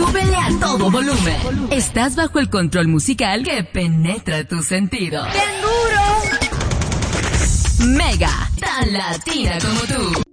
Súbele a todo volumen. Estás bajo el control musical que penetra tus sentidos. ¡Bien duro! Mega, tan latina como tú.